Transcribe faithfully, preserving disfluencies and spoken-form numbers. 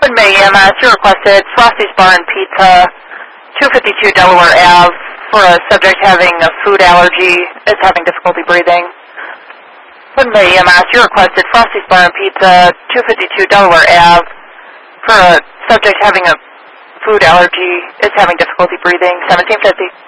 May E M S, you requested Frosty's Bar and Pizza, two fifty-two Delaware Avenue, for a subject having a food allergy, is having difficulty breathing. May E M S, you requested Frosty's Bar and Pizza, two fifty-two Delaware Avenue, for a subject having a food allergy, is having difficulty breathing, seventeen fifty.